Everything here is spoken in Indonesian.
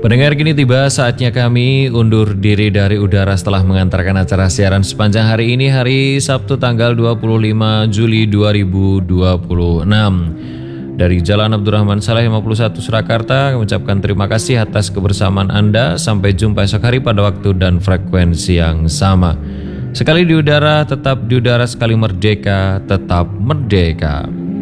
Pendengar, kini tiba saatnya kami undur diri dari udara setelah mengantarkan acara siaran sepanjang hari ini, hari Sabtu tanggal 25 Juli 2026. Dari Jalan Abdurrahman Saleh 51 Surakarta, kami ucapkan terima kasih atas kebersamaan Anda. Sampai jumpa esok hari pada waktu dan frekuensi yang sama. Sekali di udara, tetap di udara, sekali merdeka, tetap merdeka.